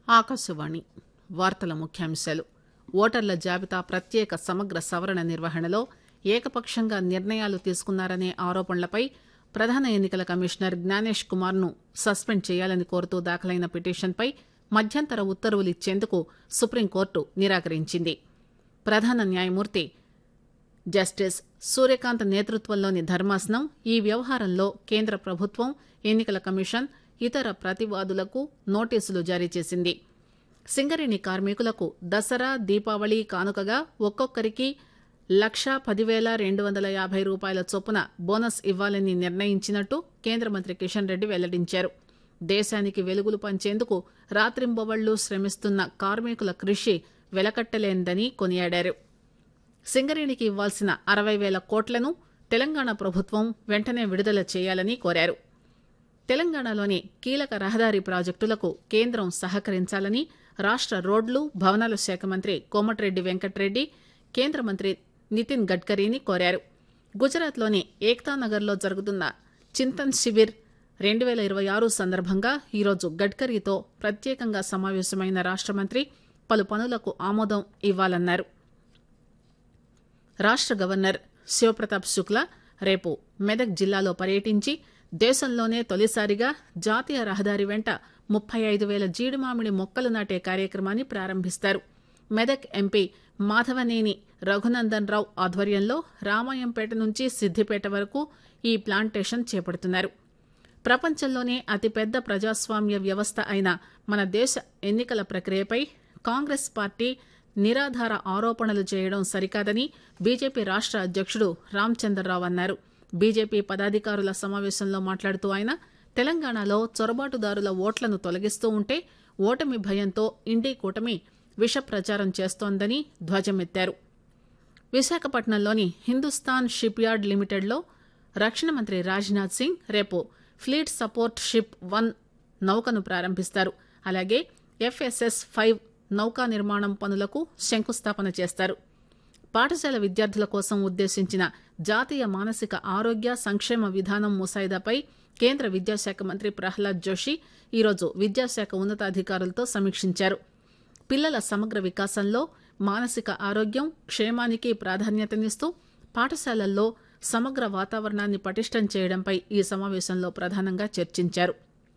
ఆకాశవాణి వార్తల ముఖ్యాంశాలు. ఓటర్ల జాబితా ప్రత్యేక సమగ్ర సవరణ నిర్వహణలో ఏకపక్షంగా నిర్ణయాలు తీసుకున్నారనే ఆరోపణలపై ప్రధాన ఎన్నికల కమిషనర్ జ్ఞానేష్ కుమార్ ను సస్పెండ్ చేయాలని కోరుతూ దాఖలైన పిటిషన్పై మధ్యంతర ఉత్తర్వులిచ్చేందుకు సుప్రీంకోర్టు నిరాకరించింది. ప్రధాన న్యాయమూర్తి జస్టిస్ సూర్యకాంత్ నేతృత్వంలోని ధర్మాసనం ఈ వ్యవహారంలో కేంద్ర ప్రభుత్వం, ఎన్నికల కమిషన్, ఇతర ప్రతివాదులకు నోటీసులు జారీ చేసింది. సింగరేణి కార్మికులకు దసరా, దీపావళి కానుకగా ఒక్కొక్కరికి 1,10,250 రూపాయల చొప్పున బోనస్ ఇవ్వాలని నిర్ణయించినట్టు కేంద్ర మంత్రి కిషన్ రెడ్డి వెల్లడించారు. దేశానికి వెలుగులు పంచేందుకు రాత్రింబవళ్లు శ్రమిస్తున్న కార్మికుల కృషి వెలకట్టలేనిదని కొనియాడారు. సింగరేణికి ఇవ్వాల్సిన 60,000 కోట్లను తెలంగాణ ప్రభుత్వం వెంటనే విడుదల చేయాలని కోరారు. తెలంగాణలోని కీలక రహదారి ప్రాజెక్టులకు కేంద్రం సహకరించాలని రాష్ట రోడ్లు, భవనాల శాఖ మంత్రి కోమటిరెడ్డి వెంకటరెడ్డి కేంద్ర మంత్రి నితిన్ గడ్కరీని కోరారు. గుజరాత్లోని ఏక్తానగర్లో జరుగుతున్న చింతన్ శిబిర్ 2026 సందర్భంగా ఈరోజు గడ్కరీతో ప్రత్యేకంగా సమావేశమైన రాష్ట మంత్రి పలు పనులకు ఆమోదం ఇవ్వాలన్నారు. రాష్ట గవర్నర్ శివప్రతాప్ శుక్లా రేపు మెదక్ జిల్లాలో పర్యటించి దేశంలోనే తొలిసారిగా జాతీయ రహదారి వెంట 35,000 జీడిమామిడి మొక్కలు నాటే కార్యక్రమాన్ని ప్రారంభిస్తారు. మెదక్ ఎంపీ మాధవనేని రఘునందన్ రావు ఆధ్వర్యంలో రామాయంపేట నుంచి సిద్దిపేట వరకు ఈ ప్లాంటేషన్ చేపడుతున్నారు. ప్రపంచంలోనే అతిపెద్ద ప్రజాస్వామ్య వ్యవస్థ అయిన మన దేశ ఎన్నికల ప్రక్రియపై కాంగ్రెస్ పార్టీ నిరాధార ఆరోపణలు చేయడం సరికాదని బీజేపీ రాష్ట అధ్యక్షుడు రామచంద్రరావు అన్నారు. బీజేపీ పదాధికారుల సమావేశంలో మాట్లాడుతూ ఆయన తెలంగాణలో చొరబాటుదారుల ఓట్లను తొలగిస్తూ ఉంటే ఓటమి భయంతో ఇండీ కూటమి విష ప్రచారం చేస్తోందని ధ్వజమెత్తారు. విశాఖపట్నంలోని హిందుస్థాన్ షిప్ యార్డ్ లిమిటెడ్లో రక్షణ మంత్రి రాజ్నాథ్ సింగ్ రేపు ఫ్లీట్ సపోర్ట్ షిప్ 1 నౌకను ప్రారంభిస్తారు. అలాగే FSS 5 నౌకా నిర్మాణం పనులకు శంకుస్థాపన చేస్తారు. పాఠశాల విద్యార్థుల కోసం ఉద్దేశించిన జాతీయ మానసిక ఆరోగ్య సంక్షేమ విధానం ముసాయిదాపై కేంద్ర విద్యాశాఖ మంత్రి ప్రహ్లాద్ జోషి ఈరోజు విద్యాశాఖ ఉన్నతాధికారులతో సమీక్షించారు. పిల్లల సమగ్ర వికాసంలో మానసిక ఆరోగ్యం, క్షేమానికి ప్రాధాన్యతనిస్తూ పాఠశాలల్లో సమగ్ర వాతావరణాన్ని పటిష్టం చేయడంపై ఈ సమావేశంలో ప్రధానంగా చర్చించారు.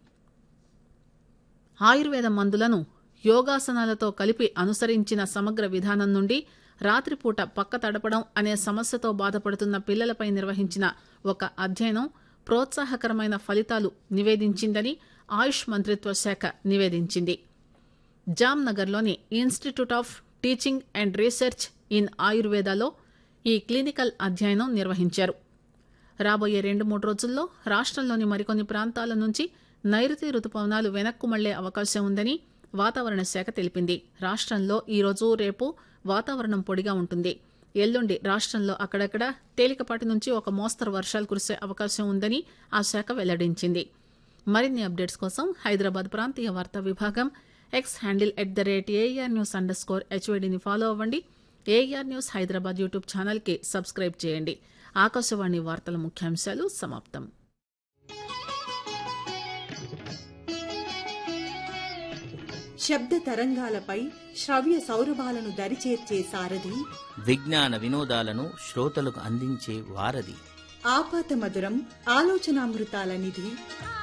ఆయుర్వేద మందులను యోగాసనాలతో కలిపి అనుసరించిన సమగ్ర విధానం నుండి రాత్రిపూట పక్క తడపడం అనే సమస్యతో బాధపడుతున్న పిల్లలపై నిర్వహించిన ఒక అధ్యయనం ప్రోత్సాహకరమైన ఫలితాలు నివేదించిందని ఆయుష్ మంత్రిత్వ శాఖ నివేదించింది. జామ్నగర్లోని institute of teaching and research in ఆయుర్వేదాలో ఈ క్లినికల్ అధ్యయనం నిర్వహించారు. రాబోయే 2-3 రోజుల్లో రాష్టంలోని మరికొన్ని ప్రాంతాల నుంచి నైరుతి రుతుపవనాలు వెనక్కు మళ్లే అవకాశం ఉందని వాతావరణ శాఖ తెలిపింది. రాష్టంలో ఈరోజు, రేపు వాతావరణం పొడిగా ఉంటుంది. ఎల్లుండి రాష్టంలో అక్కడక్కడ తేలికపాటి నుంచి ఒక మోస్తరు వర్షాలు కురిసే అవకాశం ఉందని ఆ శాఖ వెల్లడించింది. మరిన్ని అప్డేట్స్ కోసం హైదరాబాద్ ప్రాంతీయ వార్తా విభాగం ఎక్స్ హ్యాండిల్ @ARNews_HYDని ఫాలో అవ్వండి. AR news Hyderabad YouTube channel కి సబ్స్క్రైబ్ చేయండి. ఆకాశవాణి వార్తల ముఖ్యాంశాలు సమాప్తం. శబ్ద తరంగాలపై శ్రవ్య సౌరభాలను దరిచేర్చే సారథి, విజ్ఞాన వినోదాలను శ్రోతలకు అందించే వారధి, ఆపాత మధురం ఆలోచనామృతాల నిధి,